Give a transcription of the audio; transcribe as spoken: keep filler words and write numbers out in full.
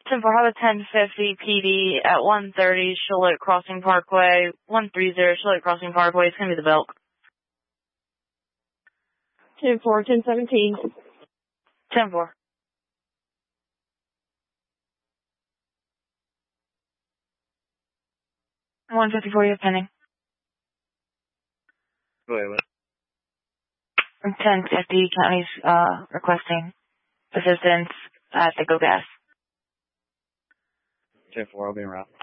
ten four, how about ten fifty P D at one thirty Charlotte Crossing Parkway, one thirty Charlotte Crossing Parkway. It's going to be the Belk. ten four, ten seventeen. ten four. one fifty-four, you have pending. Wait, what? ten fifty, county's uh, requesting assistance at the Go Gas. ten four, I'll be around.